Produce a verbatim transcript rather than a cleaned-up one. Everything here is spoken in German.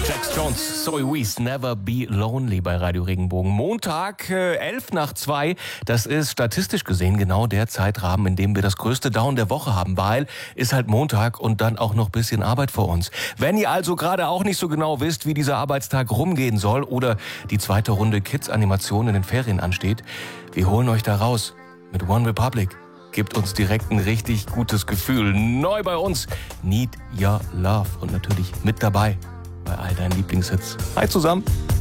Jax Jones, Zoe Wees, Never Be Lonely bei Radio Regenbogen. Montag, äh, elf nach zwei. Das ist statistisch gesehen genau der Zeitrahmen, in dem wir das größte Down der Woche haben, weil ist halt Montag und dann auch noch ein bisschen Arbeit vor uns. Wenn ihr also gerade auch nicht so genau wisst, wie dieser Arbeitstag rumgehen soll oder die zweite Runde Kids-Animation in den Ferien ansteht, wir holen euch da raus mit One Republic. Gibt uns direkt ein richtig gutes Gefühl. Neu bei uns, Need Your Love. Und natürlich mit dabei bei all deinen Lieblingshits. Hi zusammen.